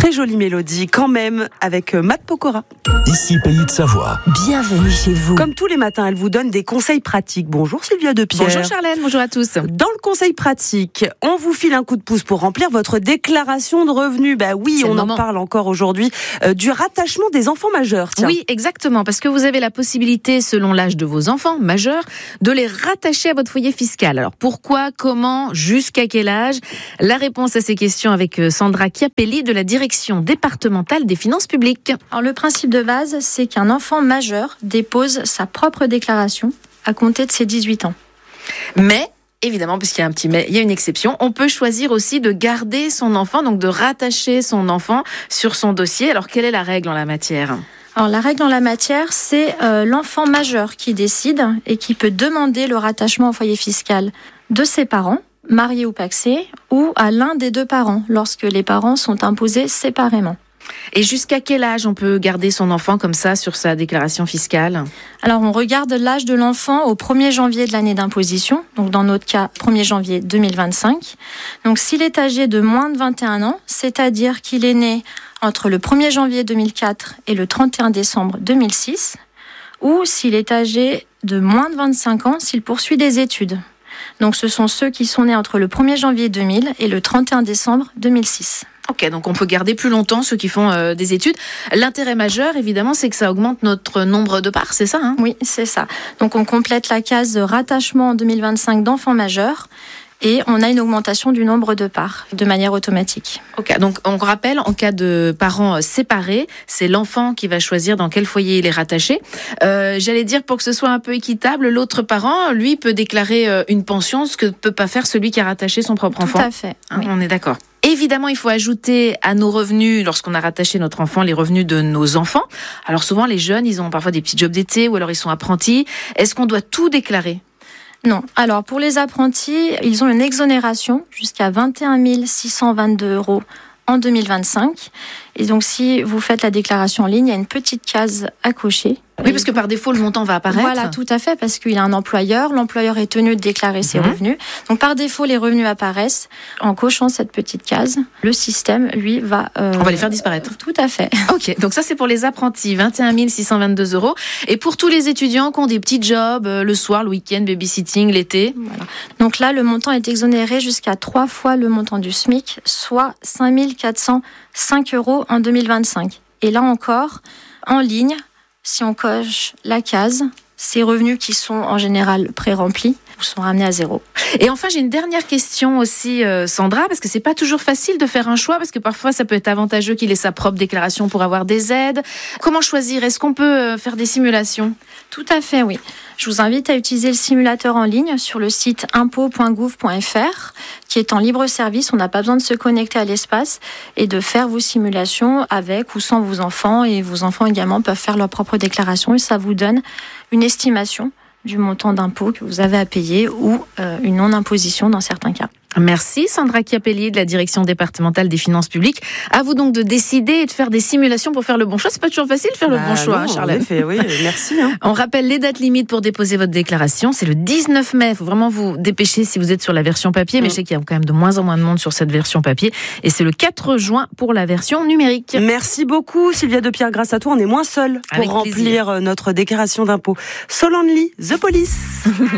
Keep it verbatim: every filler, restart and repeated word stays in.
très jolie mélodie quand même avec Matt Pokora. Ici Pays de Savoie. Bienvenue chez vous. Comme tous les matins, elle vous donne des conseils pratiques. Bonjour Sylvia Depierre. Bonjour Charlène, bonjour à tous. Dans le conseil pratique, on vous file un coup de pouce pour remplir votre déclaration de revenus. Bah oui, C'est on en moment. parle encore aujourd'hui euh, du rattachement des enfants majeurs. Tiens. Oui, exactement, parce que vous avez la possibilité, selon l'âge de vos enfants majeurs, de les rattacher à votre foyer fiscal. Alors pourquoi, comment, jusqu'à quel âge? La réponse à ces questions avec Sandra Chiapelli de la direction départementale des finances publiques. Alors, le principe de base, c'est qu'un enfant majeur dépose sa propre déclaration à compter de ses dix-huit ans. Mais évidemment, puisqu'il y a un petit mais, il y a une exception, on peut choisir aussi de garder son enfant, donc de rattacher son enfant sur son dossier. Alors quelle est la règle en la matière ? Alors, la règle en la matière, c'est euh, l'enfant majeur qui décide et qui peut demander le rattachement au foyer fiscal de ses parents, mariés ou pacsés, ou à l'un des deux parents, lorsque les parents sont imposés séparément. Et jusqu'à quel âge on peut garder son enfant comme ça sur sa déclaration fiscale ? Alors, on regarde l'âge de l'enfant au premier janvier de l'année d'imposition, donc dans notre cas, premier janvier deux mille vingt-cinq. Donc, s'il est âgé de moins de vingt et un ans, c'est-à-dire qu'il est né entre le premier janvier deux mille quatre et le trente et un décembre deux mille six, ou s'il est âgé de moins de vingt-cinq ans, s'il poursuit des études. Donc, ce sont ceux qui sont nés entre le premier janvier deux mille et le trente et un décembre deux mille six. Ok, donc on peut garder plus longtemps ceux qui font euh, des études. L'intérêt majeur, évidemment, c'est que ça augmente notre nombre de parts, c'est ça hein ? Oui, c'est ça. Donc, on complète la case de rattachement en deux mille vingt-cinq d'enfants majeurs et on a une augmentation du nombre de parts de manière automatique. Ok, donc on rappelle, en cas de parents séparés, c'est l'enfant qui va choisir dans quel foyer il est rattaché. Euh, j'allais dire, pour que ce soit un peu équitable, l'autre parent, lui, peut déclarer euh, une pension, ce que ne peut pas faire celui qui a rattaché son propre enfant. Tout à fait, Hein, oui. On est d'accord. Évidemment, il faut ajouter à nos revenus, lorsqu'on a rattaché notre enfant, les revenus de nos enfants. Alors souvent, les jeunes, ils ont parfois des petits jobs d'été ou alors ils sont apprentis. Est-ce qu'on doit tout déclarer ? Non. Alors, pour les apprentis, ils ont une exonération jusqu'à vingt et un mille six cent vingt-deux euros en deux mille vingt-cinq. Et donc, si vous faites la déclaration en ligne, il y a une petite case à cocher. Oui, parce que par défaut, le montant va apparaître. Voilà, tout à fait, parce qu'il a un employeur. L'employeur est tenu de déclarer ses Mhm. revenus. Donc, par défaut, les revenus apparaissent. En cochant cette petite case, le système, lui, va... euh, On va les faire disparaître. Tout à fait. Ok, donc ça c'est pour les apprentis, vingt et un mille six cent vingt-deux euros. Et pour tous les étudiants qui ont des petits jobs, euh, le soir, le week-end, babysitting, l'été. Voilà. Donc là, le montant est exonéré jusqu'à trois fois le montant du SMIC, soit cinq mille quatre cent cinq euros en deux mille vingt-cinq. Et là encore, en ligne, si on coche la case, ces revenus qui sont en général pré-remplis sont ramenés à zéro. Et enfin, j'ai une dernière question aussi, euh, Sandra, parce que c'est pas toujours facile de faire un choix, parce que parfois ça peut être avantageux qu'il ait sa propre déclaration pour avoir des aides. Comment choisir ? Est-ce qu'on peut euh, faire des simulations ? Tout à fait, oui. Je vous invite à utiliser le simulateur en ligne sur le site impôts point gouv point f r, qui est en libre service. On n'a pas besoin de se connecter à l'espace et de faire vos simulations avec ou sans vos enfants. Et vos enfants également peuvent faire leur propre déclaration et ça vous donne une estimation du montant d'impôt que vous avez à payer ou euh, une non-imposition dans certains cas. Merci Sandra Chiapelli de la direction départementale des finances publiques. À vous donc de décider et de faire des simulations pour faire le bon choix. C'est pas toujours facile de faire Bah le bon choix, non, hein, Charlotte. en effet, oui, merci. Hein. On rappelle les dates limites pour déposer votre déclaration. C'est le dix-neuf mai. Il faut vraiment vous dépêcher si vous êtes sur la version papier. Mais Mm. je sais qu'il y a quand même de moins en moins de monde sur cette version papier. Et c'est le quatre juin pour la version numérique. Merci beaucoup Sylvia Depierre, grâce à toi on est moins seul pour Avec remplir plaisir. notre déclaration d'impôt. Solange Lee, The Police.